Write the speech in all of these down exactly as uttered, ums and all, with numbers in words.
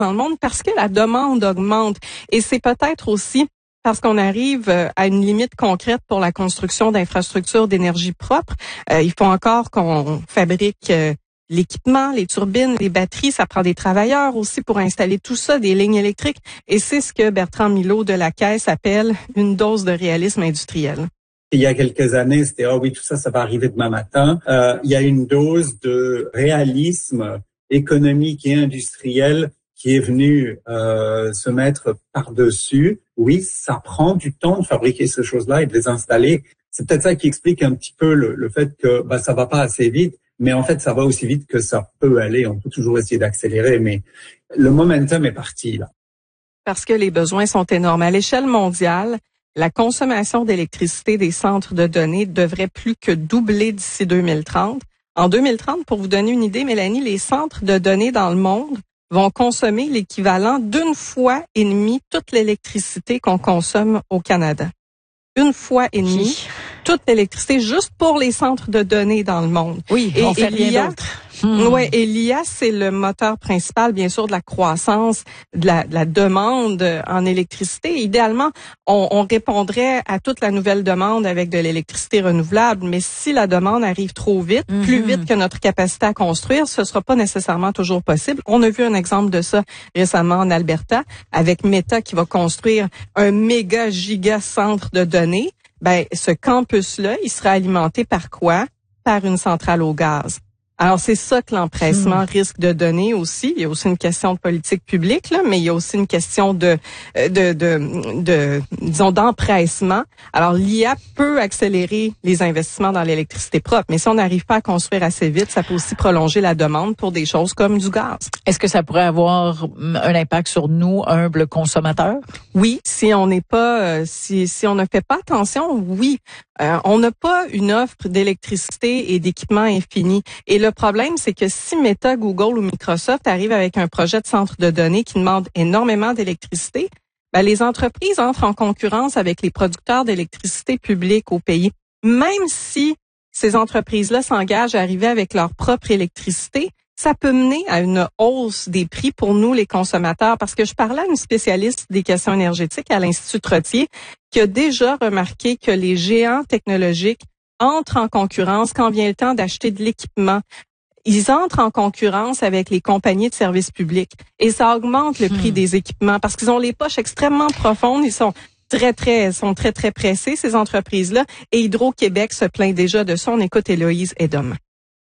dans le monde parce que la demande augmente. Et c'est peut-être aussi parce qu'on arrive à une limite concrète pour la construction d'infrastructures d'énergie propre. Euh, il faut encore qu'on fabrique euh, l'équipement, les turbines, les batteries. Ça prend des travailleurs aussi pour installer tout ça, des lignes électriques. Et c'est ce que Bertrand Milot de la Caisse appelle une dose de réalisme industriel. Il y a quelques années, c'était « Ah oui, tout ça, ça va arriver demain matin euh, ». Il y a une dose de réalisme économique et industriel qui est venu euh, se mettre par-dessus. Oui, ça prend du temps de fabriquer ces choses-là et de les installer. C'est peut-être ça qui explique un petit peu le, le fait que bah, ça va pas assez vite, mais en fait, ça va aussi vite que ça peut aller. On peut toujours essayer d'accélérer, mais le momentum est parti là. Parce que les besoins sont énormes. À l'échelle mondiale, la consommation d'électricité des centres de données devrait plus que doubler d'ici deux mille trente. En deux mille trente, pour vous donner une idée, Mélanie, les centres de données dans le monde vont consommer l'équivalent d'une fois et demie toute l'électricité qu'on consomme au Canada. Une fois et demie toute l'électricité juste pour les centres de données dans le monde. Oui, et, on fait et rien d'autre. Hmm. Ouais, et l'I A, c'est le moteur principal, bien sûr, de la croissance, de la, de la demande en électricité. Idéalement, on, on répondrait à toute la nouvelle demande avec de l'électricité renouvelable, mais si la demande arrive trop vite, mm-hmm. plus vite que notre capacité à construire, ce sera pas nécessairement toujours possible. On a vu un exemple de ça récemment en Alberta, avec Meta qui va construire un méga giga centre de données. Ben, ce campus-là, il sera alimenté par quoi? Par une centrale au gaz. Alors, c'est ça que l'empressement mmh. risque de donner aussi. Il y a aussi une question de politique publique, là, mais il y a aussi une question de, de, de, de disons, d'empressement. Alors, l'I A peut accélérer les investissements dans l'électricité propre, mais si on n'arrive pas à construire assez vite, ça peut aussi prolonger la demande pour des choses comme du gaz. Est-ce que ça pourrait avoir un impact sur nous, humbles consommateurs? Oui, si on n'est pas, euh, si, si on ne fait pas attention, oui. Euh, on n'a pas une offre d'électricité et d'équipement infini. Et le problème, c'est que si Meta, Google ou Microsoft arrivent avec un projet de centre de données qui demande énormément d'électricité, ben, les entreprises entrent en concurrence avec les producteurs d'électricité publique au pays. Même si ces entreprises-là s'engagent à arriver avec leur propre électricité, ça peut mener à une hausse des prix pour nous, les consommateurs, parce que je parlais à une spécialiste des questions énergétiques à l'Institut Trottier qui a déjà remarqué que les géants technologiques entrent en concurrence quand vient le temps d'acheter de l'équipement. Ils entrent en concurrence avec les compagnies de services publics et ça augmente le prix hmm. des équipements parce qu'ils ont les poches extrêmement profondes. Ils sont très, très, sont très, très pressés, ces entreprises-là. Et Hydro-Québec se plaint déjà de ça. On écoute Héloïse Edom.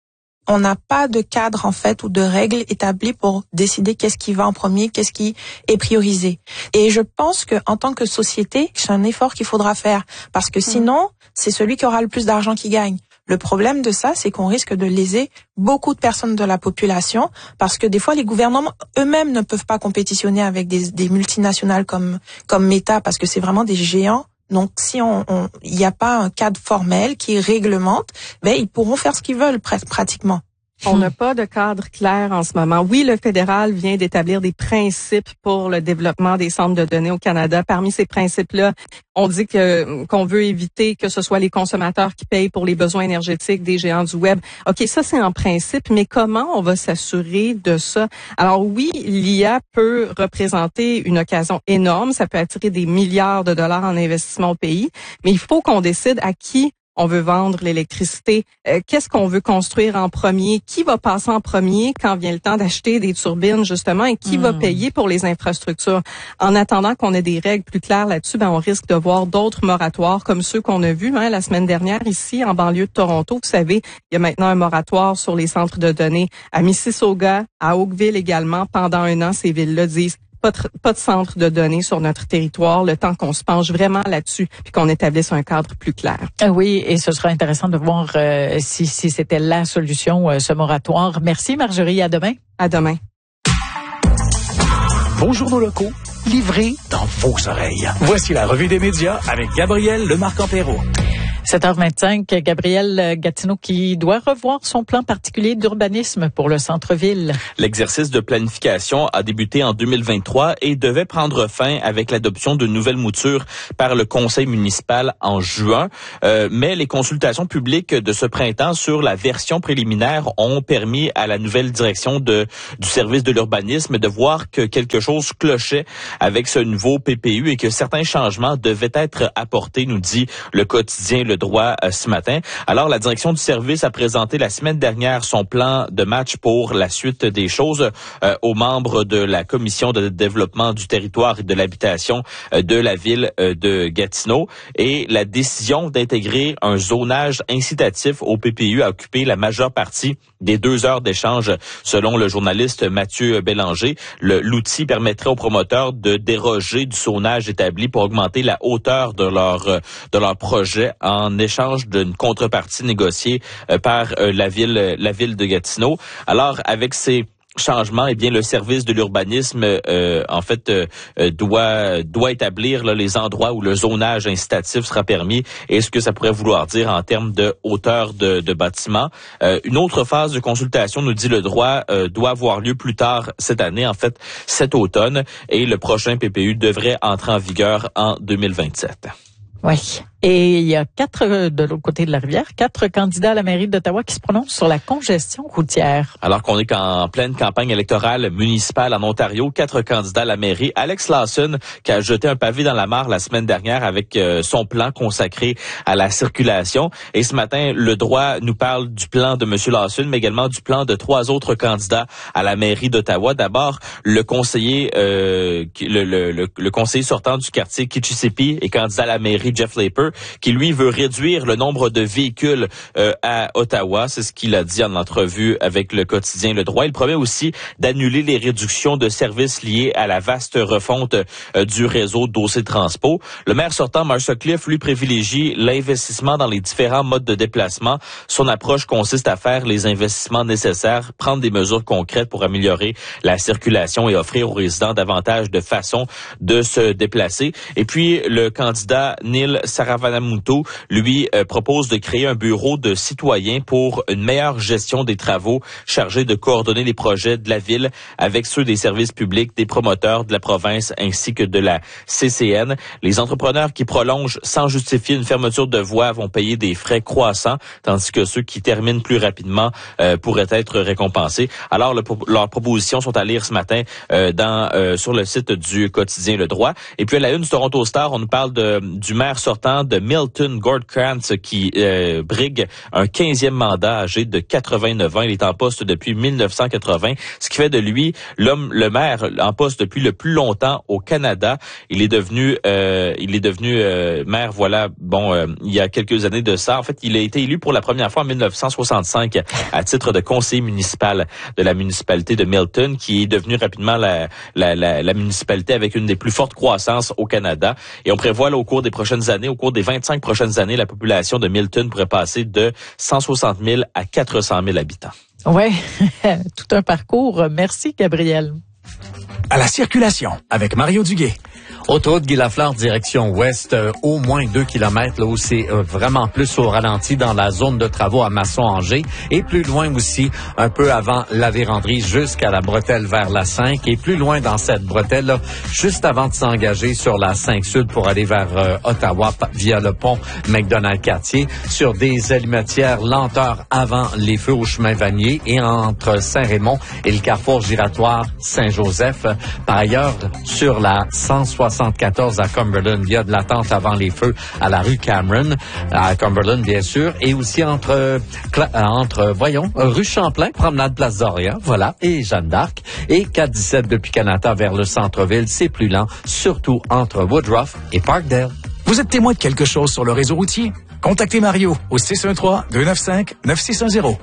On n'a pas de cadre, en fait, ou de règles établies pour décider qu'est-ce qui va en premier, qu'est-ce qui est priorisé. Et je pense que, en tant que société, c'est un effort qu'il faudra faire. Parce que sinon, c'est celui qui aura le plus d'argent qui gagne. Le problème de ça, c'est qu'on risque de léser beaucoup de personnes de la population parce que des fois, les gouvernements eux-mêmes ne peuvent pas compétitionner avec des, des multinationales comme, comme Meta parce que c'est vraiment des géants. Donc, si on, on, il n'y a pas un cadre formel qui réglemente, ben, ils pourront faire ce qu'ils veulent, pratiquement. On n'a pas de cadre clair en ce moment. Oui, le fédéral vient d'établir des principes pour le développement des centres de données au Canada. Parmi ces principes-là, on dit que qu'on veut éviter que ce soit les consommateurs qui payent pour les besoins énergétiques des géants du web. OK, ça c'est en principe, mais comment on va s'assurer de ça? Alors oui, l'I A peut représenter une occasion énorme. Ça peut attirer des milliards de dollars en investissement au pays, mais il faut qu'on décide à qui on veut vendre l'électricité. Euh, qu'est-ce qu'on veut construire en premier? Qui va passer en premier quand vient le temps d'acheter des turbines, justement, et qui mmh. va payer pour les infrastructures? En attendant qu'on ait des règles plus claires là-dessus, ben, on risque de voir d'autres moratoires comme ceux qu'on a vus hein, la semaine dernière ici, en banlieue de Toronto. Vous savez, il y a maintenant un moratoire sur les centres de données à Mississauga, à Oakville également. Pendant un an, ces villes-là disent Pas de, pas de centre de données sur notre territoire, le temps qu'on se penche vraiment là-dessus puis qu'on établisse un cadre plus clair. Oui, et ce sera intéressant de voir euh, si, si c'était la solution, euh, ce moratoire. Merci Marjorie, à demain. À demain. Vos journaux locaux, livrés dans vos oreilles. Voici la revue des médias avec Gabriel Lemarque-Empérault. sept heures vingt-cinq, Gabriel Gatineau qui doit revoir son plan particulier d'urbanisme pour le centre-ville. L'exercice de planification a débuté en deux mille vingt-trois et devait prendre fin avec l'adoption de nouvelles moutures par le conseil municipal en juin. Euh, mais les consultations publiques de ce printemps sur la version préliminaire ont permis à la nouvelle direction de, du service de l'urbanisme de voir que quelque chose clochait avec ce nouveau P P U et que certains changements devaient être apportés, nous dit le quotidien Le Droit euh, ce matin. Alors, la direction du service a présenté la semaine dernière son plan de match pour la suite des choses euh, aux membres de la commission de développement du territoire et de l'habitation euh, de la ville euh, de Gatineau. Et la décision d'intégrer un zonage incitatif au P P U a occupé la majeure partie des deux heures d'échange, selon le journaliste Mathieu Bélanger. Le, l'outil permettrait aux promoteurs de déroger du zonage établi pour augmenter la hauteur de leur de leur projet en échange d'une contrepartie négociée euh, par euh, la ville la ville de Gatineau. Alors, avec ces changement, eh bien le service de l'urbanisme euh, en fait euh, doit doit établir là, les endroits où le zonage incitatif sera permis et ce que ça pourrait vouloir dire en termes de hauteur de, de bâtiments. Euh, une autre phase de consultation, nous dit Le Droit, euh, doit avoir lieu plus tard cette année, en fait cet automne, et le prochain P P U devrait entrer en vigueur en deux mille vingt-sept. Oui. Et il y a quatre, de l'autre côté de la rivière, quatre candidats à la mairie d'Ottawa qui se prononcent sur la congestion routière. Alors qu'on est en pleine campagne électorale municipale en Ontario, quatre candidats à la mairie. Alex Lawson, qui a jeté un pavé dans la mare la semaine dernière avec euh, son plan consacré à la circulation. Et ce matin, Le Droit nous parle du plan de M. Lawson, mais également du plan de trois autres candidats à la mairie d'Ottawa. D'abord, le conseiller, euh, le, le, le, le conseiller sortant du quartier Kitchissippi et candidat à la mairie, Jeff Laper, qui lui veut réduire le nombre de véhicules euh, à Ottawa. C'est ce qu'il a dit en entrevue avec le quotidien Le Droit. Il promet aussi d'annuler les réductions de services liées à la vaste refonte euh, du réseau Dossé Transpo. Le maire sortant, Marcia Cliff, lui privilégie l'investissement dans les différents modes de déplacement. Son approche consiste à faire les investissements nécessaires, prendre des mesures concrètes pour améliorer la circulation et offrir aux résidents davantage de façons de se déplacer. Et puis, le candidat Neil Saravanamuto, lui, euh, propose de créer un bureau de citoyens pour une meilleure gestion des travaux chargé de coordonner les projets de la ville avec ceux des services publics, des promoteurs de la province ainsi que de la C C N. Les entrepreneurs qui prolongent sans justifier une fermeture de voie vont payer des frais croissants, tandis que ceux qui terminent plus rapidement euh, pourraient être récompensés. Alors, le, leurs propositions sont à lire ce matin euh, dans euh, sur le site du quotidien Le Droit. Et puis, à la une du Toronto Star, on nous parle de, du maire sortant de Milton, Gord Krantz, qui euh, brigue un quinzième mandat âgé de quatre-vingt-neuf ans. Il est en poste depuis mille neuf cent quatre-vingts, ce qui fait de lui l'homme, le maire en poste depuis le plus longtemps au Canada. Il est devenu, euh, il est devenu euh, maire, voilà, bon, euh, il y a quelques années de ça. En fait, il a été élu pour la première fois en mille neuf cent soixante-cinq à titre de conseiller municipal de la municipalité de Milton, qui est devenue rapidement la, la, la, la municipalité avec une des plus fortes croissances au Canada. Et on prévoit là, au cours des prochaines années, au cours des vingt-cinq prochaines années, la population de Milton pourrait passer de cent soixante mille à quatre cent mille habitants. Ouais, tout un parcours. Merci, Gabriel. À la circulation, avec Mario Duguay. Autoroute Guy Lafleur, direction ouest, euh, au moins deux kilomètres, là où c'est euh, vraiment plus au ralenti dans la zone de travaux à Masson-Angers. Et plus loin aussi, un peu avant la Vérandrie, jusqu'à la bretelle vers la cinq. Et plus loin dans cette bretelle-là, juste avant de s'engager sur la cinq Sud pour aller vers euh, Ottawa via le pont McDonald-Cartier, sur des alimentières lenteurs avant les feux au chemin Vanier et entre Saint-Raymond et le carrefour giratoire Saint-Joseph. Par ailleurs, sur la cent soixante-quatorze à Cumberland, il y a de l'attente avant les feux à la rue Cameron, à Cumberland bien sûr, et aussi entre, entre voyons, rue Champlain, promenade Place d'Orient, voilà, et Jeanne d'Arc, et quatre dix-sept depuis Canada vers le centre-ville, c'est plus lent, surtout entre Woodruff et Parkdale. Vous êtes témoin de quelque chose sur le réseau routier? Contactez Mario au six un trois, deux neuf cinq, neuf six un zéro.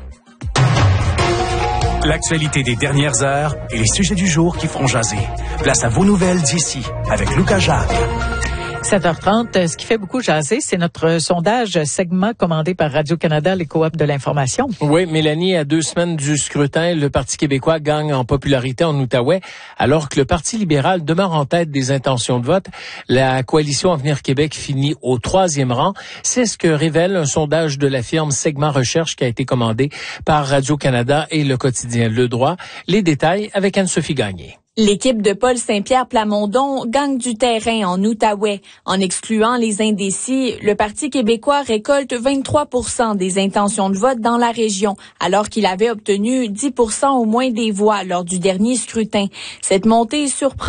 L'actualité des dernières heures et les sujets du jour qui feront jaser. Place à vos nouvelles d'ici avec Lucas Jacques. sept heures trente, ce qui fait beaucoup jaser, c'est notre sondage segment commandé par Radio-Canada, les coops de l'information. Oui, Mélanie, à deux semaines du scrutin, le Parti québécois gagne en popularité en Outaouais, alors que le Parti libéral demeure en tête des intentions de vote. La coalition Avenir Québec finit au troisième rang. C'est ce que révèle un sondage de la firme Segment Recherche qui a été commandé par Radio-Canada et le quotidien Le Droit. Les détails avec Anne-Sophie Gagné. L'équipe de Paul Saint-Pierre Plamondon gagne du terrain en Outaouais. En excluant les indécis, le Parti québécois récolte vingt-trois pour cent des intentions de vote dans la région, alors qu'il avait obtenu dix pour cent au moins des voix lors du dernier scrutin. Cette montée surprend